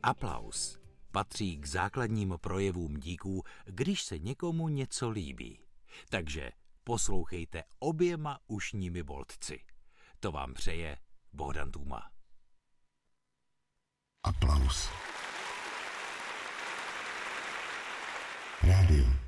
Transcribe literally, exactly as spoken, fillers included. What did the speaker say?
Aplaus patří k základním projevům díků, když se někomu něco líbí. Takže poslouchejte oběma ušními boltci. To vám přeje Bohdan Tůma. Aplaus. Rádio.